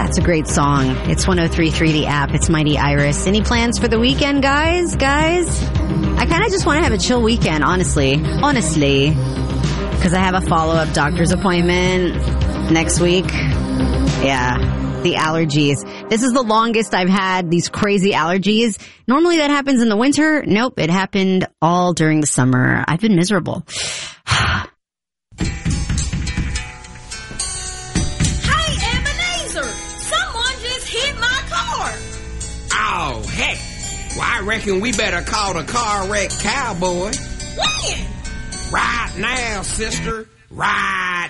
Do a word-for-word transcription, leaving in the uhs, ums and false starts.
That's a great song. It's one oh three point three the app. It's Mighty Iris. Any plans for the weekend, guys? Guys? I kind of just want to have a chill weekend, honestly. Honestly. Because I have a follow-up doctor's appointment next week. Yeah. The allergies. This is the longest I've had these crazy allergies. Normally that happens in the winter. Nope. It happened all during the summer. I've been miserable. Oh, heck. Well, I reckon we better call the car wreck cowboy. When? Right now, sister. Right